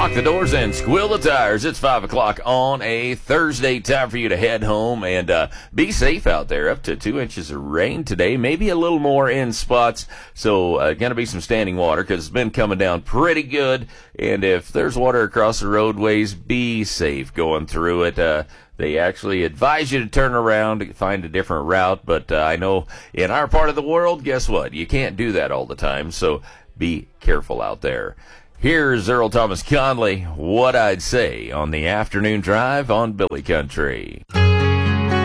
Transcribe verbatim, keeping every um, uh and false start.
Lock the doors and squill the tires. It's five o'clock on a Thursday. Time for you to head home and uh, be safe out there. Up to two inches of rain today, maybe a little more in spots. So uh, going to be some standing water because it's been coming down pretty good. And if there's water across the roadways, be safe going through it. Uh, They actually advise you to turn around, find a different route, but uh, I know in our part of the world, guess what? You can't do that all the time, so be careful out there. Here's Earl Thomas Conley, What I'd Say on the Afternoon Drive on Billy Country.